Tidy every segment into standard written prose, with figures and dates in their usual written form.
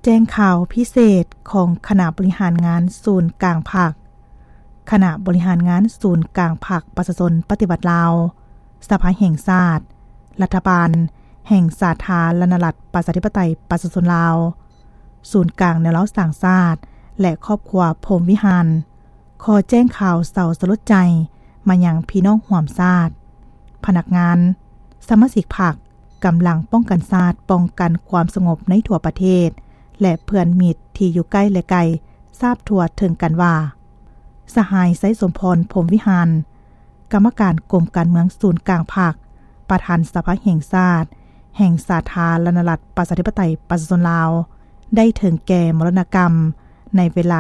แจ้งข่าวพิเศษของคณะบริหารงานศูนย์กลางภาคคณะบริหารงานศูนย์กลางภาคประชาชนปฏิบัติลาวสภาแห่งชาติรัฐบาลแห่งสาธารณรัฐประชาธิปไตยประชาชนลาวศูนย์กลางแนวรั้วสร้างชาติและครอบครัวพรหมวิหารขอแจ้งข่าวเศร้าสลดใจมายังพี่น้องร่วมชาติพนักงานสมาชิกพรรคกำลังป้องกันชาติป้องกันความสงบในทั่วประเทศและเพื่อนมิตรที่อยู่ใกล้และไกลทราบทั่วถึงกันว่าสหายไสสมพรพรหมวิหารกรรมการกรมการเมืองศูนย์กลางภาคประธานสภาแห่งชาติแห่งสาธารณรัฐประชาธิปไตยประชาชนลาวได้ถึงแก่มรณกรรมในเวลา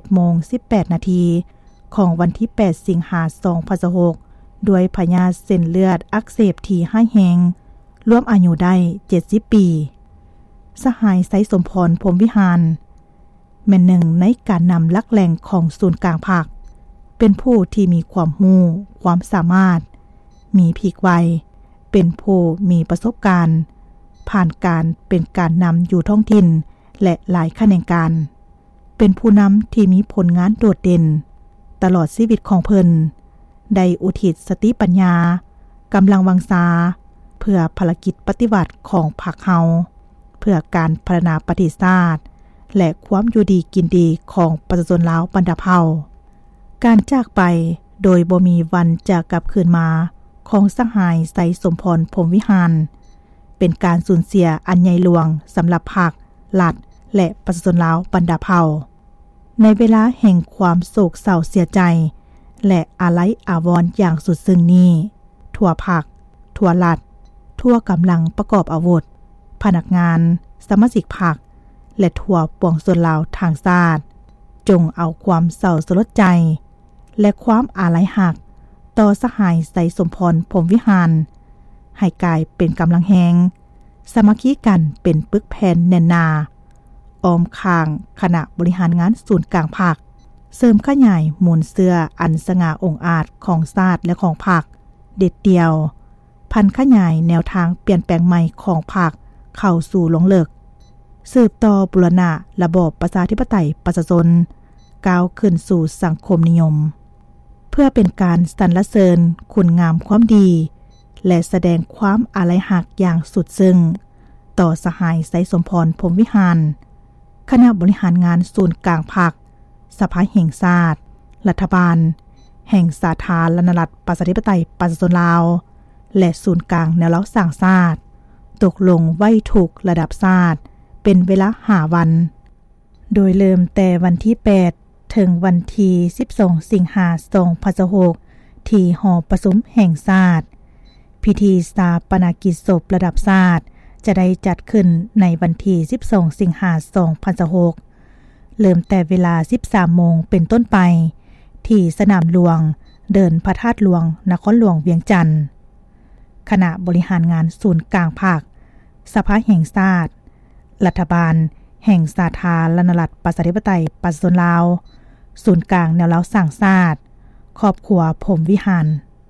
11:18 นาทีของวันที่ 8 สิงหาคม 2026ด้วยพยาธิเส้นเลือดอักเสบที่ร้ายแรงรวมอายุได้ 70 ปีสหายไสสมพรพรหมวิหารแม่นหนึ่งในการนำหลักแหล่งของศูนย์กลางภาคเป็นผู้ที่มีความรู้ความสามารถมีพีกไวเป็นผู้มีประสบการณ์ผ่านการเป็นการนำอยู่ท้องถิ่นและหลายแขนงการเป็นผู้นำที่มีผลงานโดดเด่นตลอดชีวิตของเพิ่นได้อุทิศสติปัญญากำลังวังชาเพื่อภารกิจปฏิวัติของพรรคเฮาเพื่อการพัฒนาประเทศชาติและความอยู่ดีกินดีของประชาชนลาวบรรดาเผ่าการจากไปโดยบ่มีวันจะกลับคืนมาของสหายไสสมพรพรหมวิหารเป็นการสูญเสียอันใหญ่หลวงสำหรับพรรครัฐและประชาชนลาวบรรดาเผ่าในเวลาแห่งความโศกเศร้าเสียใจและอาลัยอาวรณ์อย่างสุดซึ้งนี้ทั่วพรรคทั่วรัฐทั่วกำลังประกอบอาวุธพนักงานสมาชิกพรรคและทั่วปวงชนลาวทางชาติจงเอาความเศร้าสลดใจและความอาลัยหักต่อสหายไสสมพรพรหมวิหารให้กลายเป็นกำลังแหงสามัคคีกันเป็นปึกแผ่นแน่นหนาอ้อมข้างคณะบริหารงานศูนย์กลางภาคเสริมขยายมูลเสื้ออันสง่าองอาจของชาติและของพรรคเด็ดเดียวพันขยายแนวทางเปลี่ยนแปลงใหม่ของพรรคเข้าสู่หลงเลิกสืบต่อบูรณะระบอบประชาธิปไตยประชาชนก้าวขึ้นสู่สังคมนิยมเพื่อเป็นการสรรเสริญคุณงามความดีและแสดงความอาลัยหักอย่างสุดซึ้งต่อสหายไสสมพรพรหมวิหารคณะบริหารงานศูนย์กลางภาคสภาแห่งชาติรัฐบาลแห่งสาธารณรัฐประชาธิปไตยประชาชนลาวและศูนย์กลางแนวรั้วสร้างชาติตกลงไว้ทุกระดับชาติเป็นเวลา5 วันโดยเริ่มแต่วันที่8ถึงวันที่12สิงหาคม 2026ที่หอประชุมแห่งชาติพิธีชาปนกิจศพระดับชาติจะได้จัดขึ้นในวันที่12สิงหาคม 2026เริ่มแต่เวลา 13 โมงเป็นต้นไปที่สนามหลวงเดินพระธาตุหลวงนครหลวงเวียงจันทน์คณะบริหารงานศูนย์กลางภาคสภาแห่งชาติรัฐบาลแห่งสาธารณรัฐประชาธิปไตยประชาชนลาวศูนย์กลางแนวรั้วสร้างชาติครอบครัวพรหมวิหาร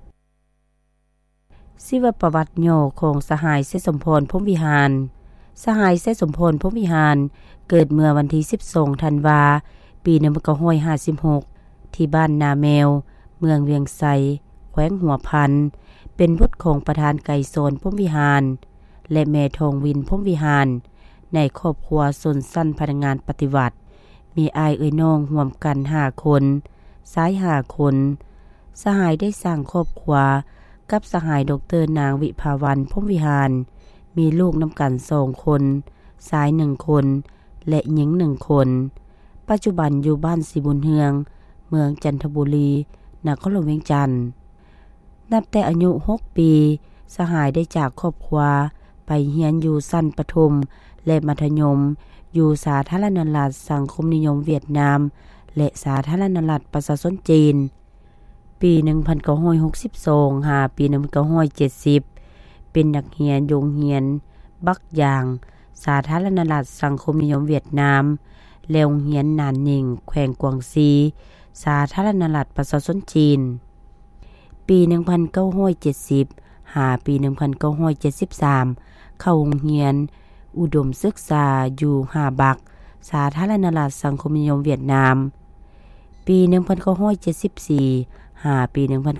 ชีวประวัติย่อของสหายไสสมพรพรหมวิหารสหายไสสมพรพรหมวิหารเกิดเมื่อวันที่12ธันวาปี1956ที่บ้านนาแมวเมืองเวียงไสแขวงหัวพันเป็นบุตรของประธานไก่โซนพรหมวิหารและแม่ทองวินพรหมวิหารในครอบครัวชนชั้นพนักงานปฏิวัติมีอายน้องร่วมกัน5 คนซ้าย5 คนสหายได้สร้างครอบครัวกับสหายดร.นางวิภาวันพรหมวิหารมีลูกนำกัน2 คนซ้าย1 คนและหญิง1 คนปัจจุบันอยู่บ้านสีบุญเฮืองเมืองจันทบุรีนครหลวงเวียงจันทน์นับแต่อายุ6 ปีสหายได้จากครอบครัวไปเรียนอยู่ชั้นประถมและมัธยมอยู่สาธารณรัฐสังคมนิยมเวียดนามและสาธารณรัฐประชาชนจีนปี1962หาปี1970เป็นนักเรียนโรงเรียนบักยางสาธารณรัฐสังคมนิยมเวียดนามและโรงเรียนนานนิงแขวงกวางซีสาธารณรัฐประชาชนจีนปี1970หาปี1973เข้าโรงเรียนอุดมศึกษาอยู่5 บักสาธารณรัฐสังคมนิยมเวียดนามปี1974หาปี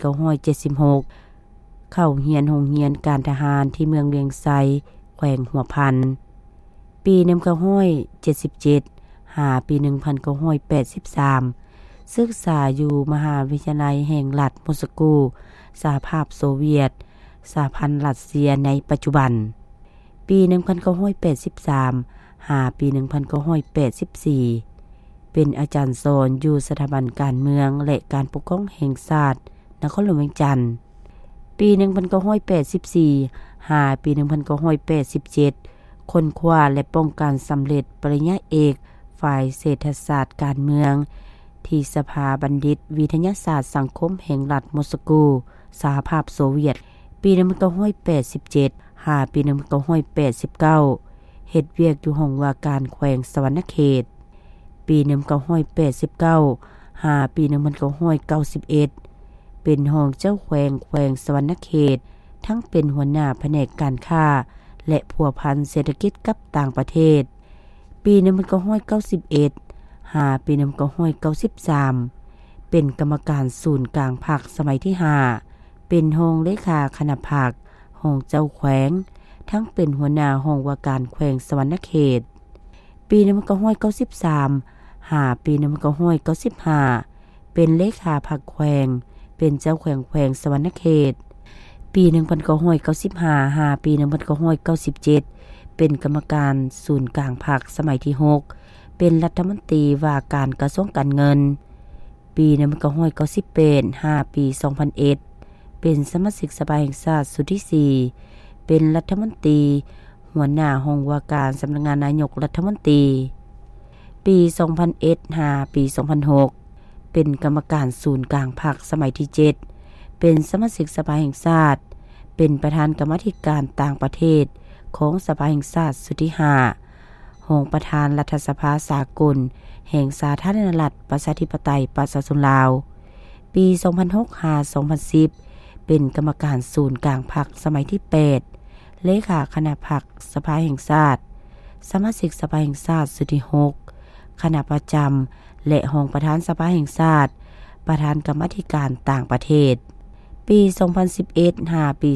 1976เข้าเรียนโรงเรียนการทหารที่เมืองเวียงไซแขวงหัวพันปี1977หาปี1983ศึกษาอยู่มหาวิทยาลัยแห่งรัฐมอสโกสหภาพโซเวียตสหพันธ์รัสเซียในปัจจุบันปี1983หาปี1984เป็นอาจารย์สอนอยู่สถาบันการเมืองและการปกครองแห่งชาตินครหลวงเวียงจันทน์ปี1984หาปี1987ค้นคว้าและป้องกันสำเร็จปริญญาเอกฝ่ายเศรษฐศาสตร์การเมืองที่สภาบัณฑิตวิทยาศาสตร์สังคมแห่งรัฐมอสโกสหภาพโซเวียตปี1987หาปี1989เฮ็ดเวียกอยู่ห้องว่าการแขวงสวรรณเขตปี1989หาปี1991เป็นห้องเจ้าแขวงสวรรณเขตทั้งเป็นหัวหน้าแผนกการค้าและพัวพันเศรษฐกิจกับต่างประเทศปี1991หาปี1993เป็นกรรมการศูนย์กลางภาคสมัยที่5เป็นห้องเลขาคณะภาคห้องเจ้าแขวงทั้งเป็นหัวหน้าห้องว่าการแขวงสวรรณเขตปี1993หาปี1995เป็นเลขาภาคแขวงเป็นเจ้าแขวงสวรรณเขตปี1995หาปี1997เป็นกรรมการศูนย์กลางภาคสมัยที่6เป็นรัฐมนตรีว่าการกระทรวงการเงินปี1998หาปี2001เป็นสมาชิกสภาแห่งชาติสุดที่4เป็นรัฐมนตรีหัวหน้าห้องว่าการสำนักงานนายกรัฐมนตรีปี2001หาปี2006เป็นกรรมการศูนย์กลางภาคสมัยที่7เป็นสมาชิกสภาแห่งชาติเป็นประธานกรรมาธิการต่างประเทศของสภาแห่งชาติสุดที่5รองประธานรัฐสภาสากลแห่งสาธารณรัฐประชาธิปไตยประชาชนลาวปี2006หา2010เป็นกรรมการศูนย์กลางพรรคสมัยที่8เลขาคณะพรรคสภาแห่งชาติสมาชิกสภาแห่งชาติสุดที่6คณะประจำและรองประธานสภาแห่งชาติประธานกรรมาธิการต่างประเทศปี2011หาปี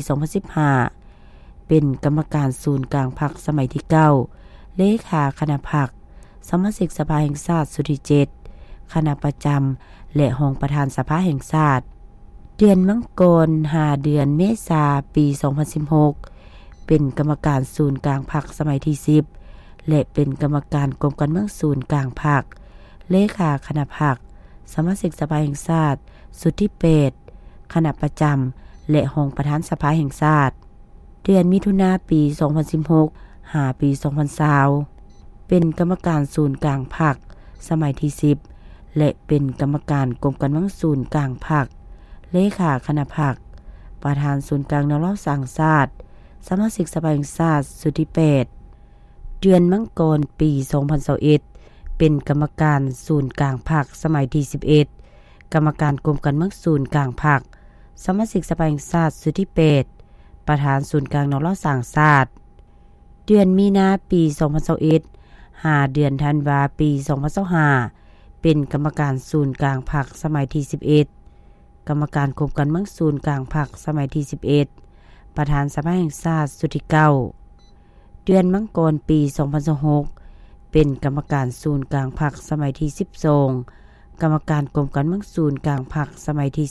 2015เป็นกรรมการศูนย์กลางพรรคสมัยที่9เลขาคณะพรรคสมาชิกสภาแห่งชาติสุดที่7คณะประจำและรองประธานสภาแห่งชาติเดือนมังกรหาเดือนเมษาปี2016เป็นกรรมการศูนย์กลางพรรคสมัยที่10และเป็นกรรมการกรมการเมืองศูนย์กลางพรรคเลขาคณะพรรคสมาชิกสภาแห่งชาติสุดที่8คณะประจำและรองประธานสภาแห่งชาติเดือนมิถุนายนปี2016หาปี2020เป็นกรรมการศูนย์กลางพรรคสมัยที่10และเป็นกรรมการกรมการเมืองศูนย์กลางพรรคเลขาคณะพรรคประธานศูนย์กลางแนวร่วมสร้างชาติสมาชิกสภาแห่งชาติสุดที่8เดือนมังกรปี2021เป็นกรรมการศูนย์กลางพรรคสมัยที่11กรรมการกรมการเมืองศูนย์กลางพรรคสมาชิกสภาแห่งชาติสุดที่8ประธานศูนย์กลางแนวร่วมสร้างชาติเดือนมีนาปี2021หาเดือนธันวาปี2025เป็นกรรมการศูนย์กลางพรรคสมัยที่11กรรมการกรมการเมืองศูนย์กลางพรรคสมัยที่11ประธานสภาแห่งชาติสุดที่9เดือนมังกรปี2026เป็นกรรมการศูนย์กลางพรรคสมัยที่12กรรมการกรมการเมืองศูนย์กลางพรรคสมัยที่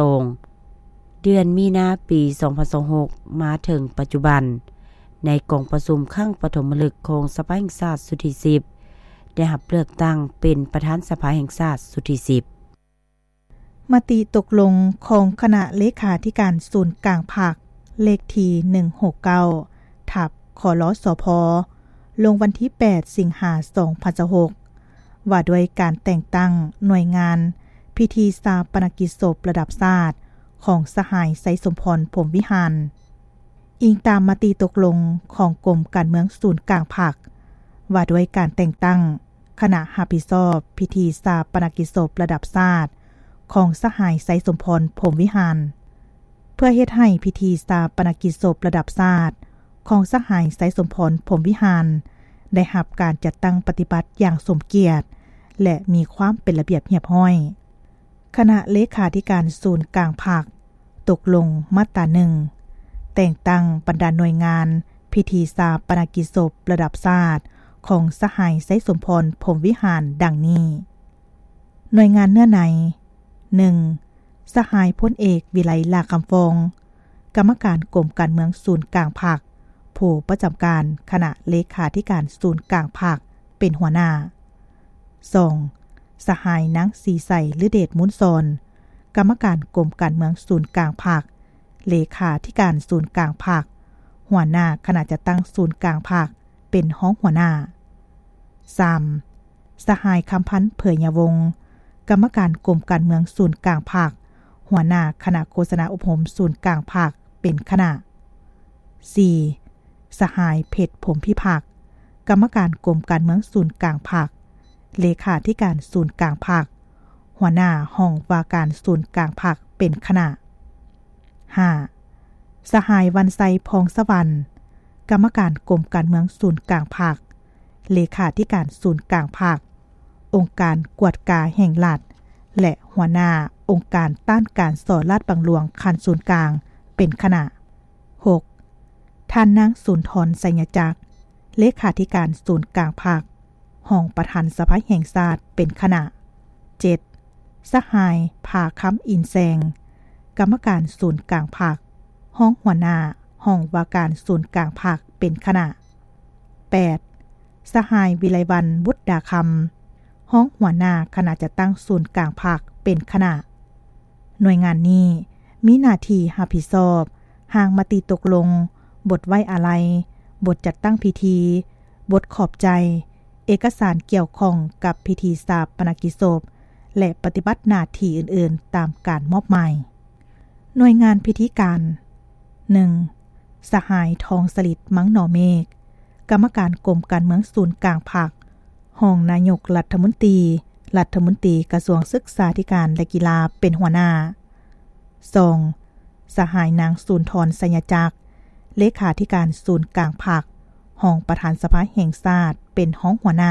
12เดือนมีนาปี2026มาถึงปัจจุบันในกองประชุมครั้งปฐมฤกษ์ของสภาแห่งชาติสุดที่10ได้รับเลือกตั้งเป็นประธานสภาแห่งชาติสุดที่10 มติตกลงของคณะเลขาธิการศูนย์กลางภาคเลขที่169ทับขลสพลงวันที่8สิงหาคม2026ว่าด้วยการแต่งตั้งหน่วยงานพิธีชาปนกิจศพระดับชาติของสหายไสสมพรพรหมวิหารอิงตามมติตกลงของกรมการเมืองศูนย์กลางภาคว่าด้วยการแต่งตั้งคณะรับผิดชอบพิธีชาปนกิจศพระดับชาติของสหายไสสมพรพรหมวิหารเพื่อเฮ็ดให้พิธีชาปนกิจศพระดับชาติของสหายไสสมพรพรหมวิหารได้รับการจัดตั้งปฏิบัติอย่างสมเกียรติและมีความเป็นระเบียบเรียบร้อยคณะเลขาธิการศูนย์กลางภาคตกลงมาตรา1แต่งตั้งบรรดาหน่วยงานพิธีชาปนกิจศพระดับชาติของสหายไสสมพรพรหมวิหารดังนี้หน่วยงานเนื้อใน 1. สหายพลเอกวิไลลาคำฟองกรรมการกรมการเมืองศูนย์กลางภาคผู้ประจำการคณะเลขาธิการศูนย์กลางภาคเป็นหัวหน้า 2. สหายนางศรีใสฤเดชมุนซอนกรรมการกรมการเมืองศูนย์กลางภาคเลขาธิการศูนย์กลางภาคหัวหน้าคณะจัดตั้งศูนย์กลางภาคเป็นห้องหัวหน้า 3. สหายคำพันธ์เผยยวงศ์กรรมการกรมการเมืองศูนย์กลางภาคหัวหน้าคณะโฆษณาอบรมศูนย์กลางภาคเป็นคณะ 4. สหายเพชรผมพิภาคกรรมการกรมการเมืองศูนย์กลางภาคเลขาธิการศูนย์กลางภาคหัวหน้าห้องว่าการศูนย์กลางภาคเป็นคณะ 5. สหายวันไซพองสวรรค์กรรมการกรมการเมืองศูนย์กลางภาคเลขาธิการศูนย์กลางภาคองค์การกวดกาแห่งรัฐและหัวหน้าองค์การต้านการส่อลาดบังหลวงคันศูนย์กลางเป็นคณะ 6. ท่านนางสุนทรไสยจักรเลขาธิการศูนย์กลางภาคห้องประธานสภาแห่งชาติเป็นคณะ 7. สหายภาค้ำอินแซงกรรมการศูนย์กลางภาคห้องหัวหน้าห้องว่าการศูนย์กลางภาคเป็นคณะ 8. สหายวิไลวรรณบุตรดาคำห้องหัวหน้าคณะจัดตั้งศูนย์กลางภาคเป็นคณะหน่วยงานนี้มีหน้าที่รับผิดชอบหางมติตกลงบทไว้อาลัยบทจัดตั้งพิธีบทขอบใจเอกสารเกี่ยวข้องกับพิธีชาปนกิจศพและปฏิบัติหน้าที่อื่นๆตามการมอบหมายหน่วยงานพิธีการ 1. สหายทองสลิดมังหนอเมฆกรรมการกรมการเมืองศูนย์กลางภาคห้องนายกรัฐมนตรีกระทรวงศึกษาธิการและกีฬาเป็นหัวหน้า 2. สหายนางสุนทรไสยจักรเลขาธิการศูนย์กลางภาคห้องประธานสภาแห่งชาติเป็นห้องหัวหน้า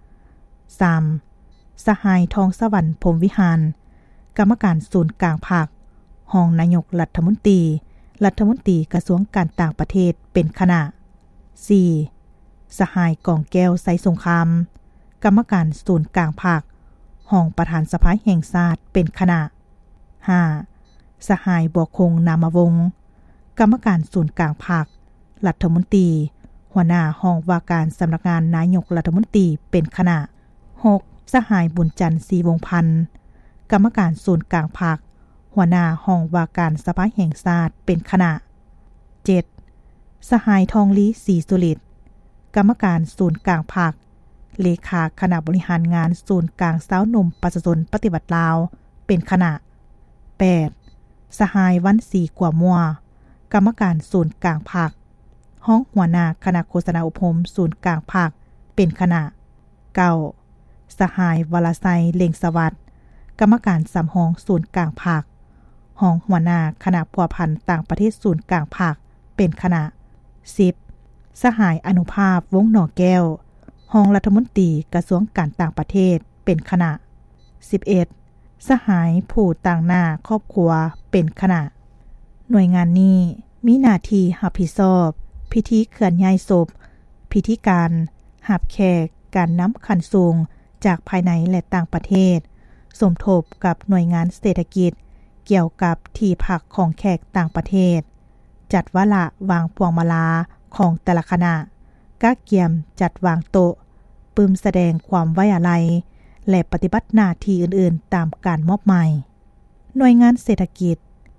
3. สหายทองสวรรค์พรหมวิหารกรรมการศูนย์กลางภาคห้องนายกรัฐมนตรีกระทรวงการต่างประเทศเป็นคณะ 4. สหายกองแก้วไสสงครามกรรมการศูนย์กลางภาคห้องประธานสภาแห่งชาติเป็นคณะ 5. สหายบัวคงนามวงศ์กรรมการศูนย์กลางภาครัฐมนตรีหัวหน้าห้องว่าการสำนักงานนายกรัฐมนตรีเป็นคณะ 6. สหายบุญจันทร์ศรีวงศ์พันธ์กรรมการศูนย์กลางภาคหัวหน้าห้องว่าการสภาแห่งชาติเป็นคณะ 7. สหายทองลีศรีสุฤทธิ์กรรมการศูนย์กลางภาคเลขาคณะบริหารงานศูนย์กลางสาวนมประชาชนปฏิบัติลาวเป็นคณะ 8. สหายวันศรีกัวมัวกรรมการศูนย์กลางภาคห้องหัวหน้าคณะโฆษณาอบรมศูนย์กลางภาคเป็นคณะ 9. สหายวรไซเล็งสวัสดิ์กรรมการสำห้องศูนย์กลางภาคห้องหัวหน้าคณะพัวพันธ์ต่างประเทศศูนย์กลางภาคเป็นคณะ 10. สหายอนุภาพวงศ์หนอแก้วห้องรัฐมนตรีกระทรวงการต่างประเทศเป็นคณะ 11. สหายผู้ต่างหน้าครอบครัวเป็นคณะหน่วยงานนี้มีหน้าที่รับผิดชอบพิธีเคลื่อนย้ายศพพิธีการรับแขกการนำขันสูงจากภายในและต่างประเทศสมทบกับหน่วยงานเศรษฐกิจเกี่ยวกับที่พักของแขกต่างประเทศจัดวาระวางพวงมาลาของแต่ละคณะก้าเกียมจัดวางโต๊ะปึมแสดงความไว้อาลัยและปฏิบัติหน้าที่อื่นๆตามการมอบหมายหน่วยงานเศรษฐกิจ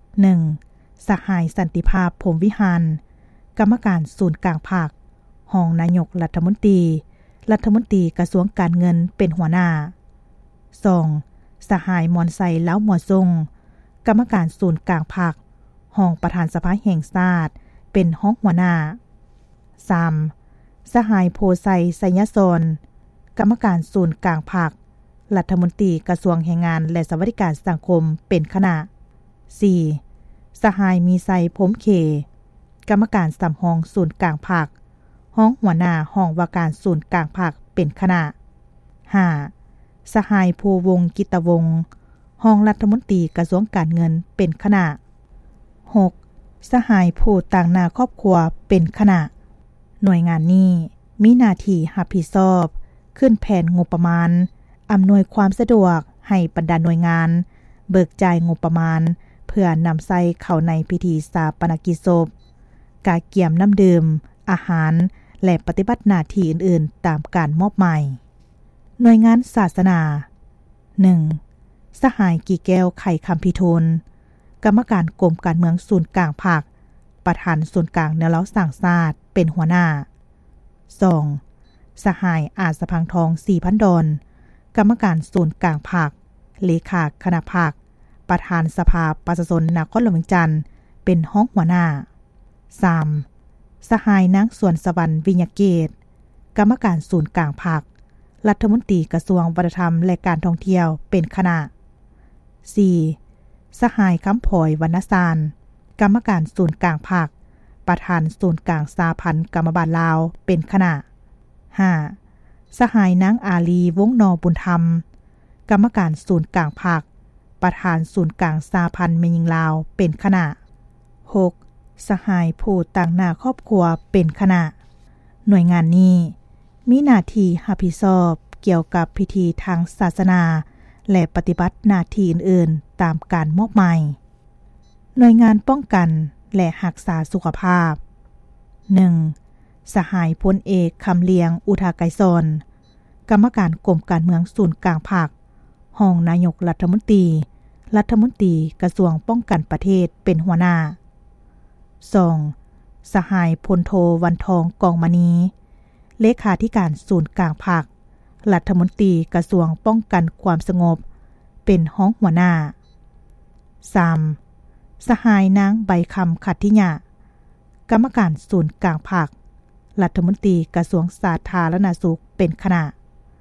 1. สหายสันติภาพพรหมวิหารกรรมการศูนย์กลางภาคห้องนายกรัฐมนตรีกระทรวงการเงินเป็นหัวหน้า 2. สหายมอนไซเล้าหมัวซงกรรมการศูนย์กลางภาคห้องประธานสภาแห่งชาติเป็นห้องหัวหน้า 3. สหายโพไซไสยศรกรรมการศูนย์กลางภาครัฐมนตรีกระทรวงแรงงานและสวัสดิการสังคมเป็นคณะ 4. สหายมีไซพรหมเขกรรมการสำห้องศูนย์กลางภาคห้องหัวหน้าห้องว่าการศูนย์กลางภาคเป็นคณะ 5. สหายภูวงศ์กิตวงศ์ห้องรัฐมนตรีกระทรวงการเงินเป็นคณะ 6. สหายผู้ต่างหน้าครอบครัวเป็นคณะหน่วยงานนี้มีหน้าที่รับผิดชอบขึ้นแผนงบประมาณอำนวยความสะดวกให้บรรดาหน่วยงานเบิกจ่ายงบประมาณเพื่อนำใส่เข้าในพิธีชาปนกิจศพการเกี่ยมน้ำดื่มอาหารและปฏิบัติหน้าที่อื่นๆตามการมอบหมายหน่วยงานศาสนา 1. สหายกี่แก้วไข่คำพิทูลกรรมการกรมการเมืองศูนย์กลางภาคประธานศูนย์กลางแนวเล้าสร้างชาติเป็นหัวหน้า 2. สหายอาจสะพังทอง4,000 ดอนกรรมการศูนย์กลางภาคเลขาคณะภาคประธานสภาประชาชนนครหลวงเวียงจันทน์เป็นห้องหัวหน้า 3. สหายนางสวนสวรรค์วิญญาเกตกรรมการศูนย์กลางภาครัฐมนตรีกระทรวงวัฒนธรรมและการท่องเที่ยวเป็นคณะ 4. สหายคำพลอยวรรณสารกรรมการศูนย์กลางภาคประธานศูนย์กลางสาพันธ์กรรมบาลลาวเป็นคณะ 5. สหายนางอาลีวงศ์นอบุญธรรมกรรมการศูนย์กลางภาคประธานศูนย์กลางสาพันธ์แม่หญิงลาวเป็นคณะ 6. สหายผู้ต่างหน้าครอบครัวเป็นคณะหน่วยงานนี้มีหน้าที่รับผิดชอบเกี่ยวกับพิธีทางศาสนาและปฏิบัติหน้าที่อื่นๆตามการมอบหมายหน่วยงานป้องกันและรักษาสุขภาพ 1. สหายพลเอกคำเลียงอุทาไกรสอนกรรมการกรมการเมืองศูนย์กลางภาคห้องนายกรัฐมนตรีกระทรวงป้องกันประเทศเป็นหัวหน้า 2. สหายพลโทวันทองกองมณีเลขาธิการศูนย์กลางภาครัฐมนตรีกระทรวงป้องกันความสงบเป็นห้องหัวหน้า 3. สหายนางใบคำขัตติญะกรรมการศูนย์กลางภาครัฐมนตรีกระทรวงสาธารณสุขเป็นคณะ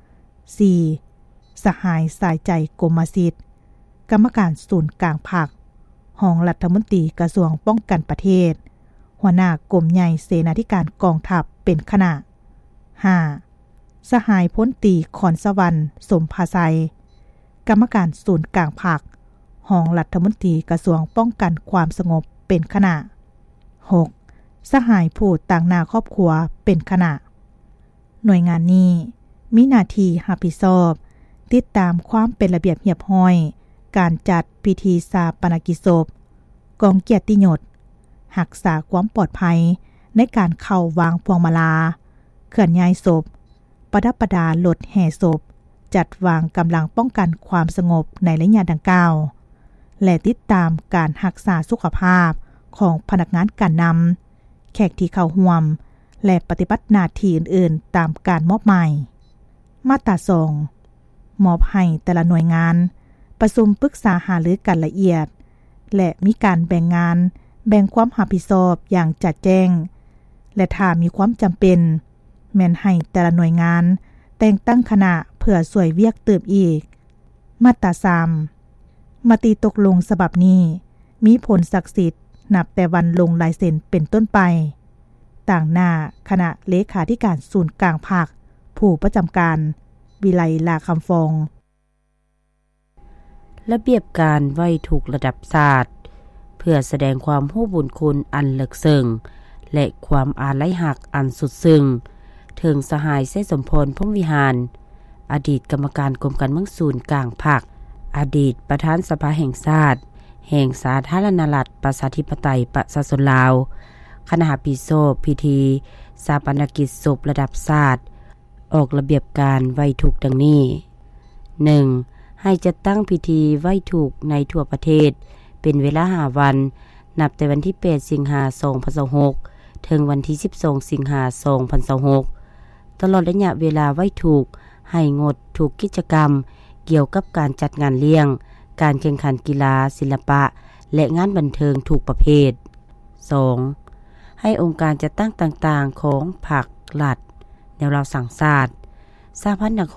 4. สหายสายใจกรมสิทธิ์กรรมการศูนย์กลางภาคห้องรัฐมนตรีกระทรวงป้องกันประเทศหัวหน้ากรมใหญ่เสนาธิการกองทัพเป็นคณะ 5. สหายพลตรีขอนสวรรค์สมภาไซกรรมการศูนย์กลางภาคห้องรัฐมนตรีกระทรวงป้องกันความสงบเป็นคณะ 6. สหายผู้ต่างหน้าครอบครัวเป็นคณะหน่วยงานนี้มีหน้าที่รับผิดชอบติดตามความเป็นระเบียบเรียบร้อยการจัดพิธีชาปนกิจศพกองเกียรติยศรักษาความปลอดภัยในการเข้าวางพวงมาลาเคลื่อนย้ายศพประดับประดารถแห่ศพจัดวางกำลังป้องกันความสงบในระยะดังกล่าวและติดตามการรักษาสุขภาพของพนักงานการนำแขกที่เข้าร่วมและปฏิบัติหน้าที่อื่นๆตามการมอบหมายมาตรา 2 มอบให้แต่ละหน่วยงานประชุมปรึกษาหารือกันละเอียดและมีการแบ่งงานแบ่งความรับผิดชอบอย่างชัดแจ้งและถ้ามีความจำเป็นแม่นให้แต่ละหน่วยงานแต่งตั้งคณะเพื่อช่วยเวียกเติมอีกมาตรา 3 มติตกลงฉบับนี้มีผลศักดิ์สิทธิ์นับแต่วันลงลายเซ็นเป็นต้นไปต่างหน้าคณะเลขาธิการศูนย์กลางภาคผู้ประจำการวิไลลาคำฟองระเบียบการไว้ถูกระดับศาสตร์เพื่อแสดงความรู้บุญคุณอันลึกซึ้งและความอาลัยหักอันสุดซึ้งถึงสหายเสสมพลพรหมวิหารอดีตกรรมการกรมการเมืองศูนย์กลางภาคอดีตประธานสภาแห่งชาติแห่งสาธารณรัฐประชาธิปไตยประชาชนลาวคณะปิโสพิธีชาปนกิจศพระดับชาติออกระเบียบการไว้ถูกดังนี้ 1. ให้จัดตั้งพิธีไว้ถูกในทั่วประเทศเป็นเวลา5 วันนับแต่วันที่8 สิงหาคม 2026ถึงวันที่12 สิงหาคม 2026ตลอดระยะเวลาไว้ถูกให้งดทุกกิจกรรมเกี่ยวกับการจัดงานเลี้ยงการแข่งขันกีฬาศิลปะและงานบันเทิงทุกประเภท 2. ให้องค์การจัดตั้งต่างๆของภาครัฐแนวเราสั่งศาสตร์สหพันธ์นัก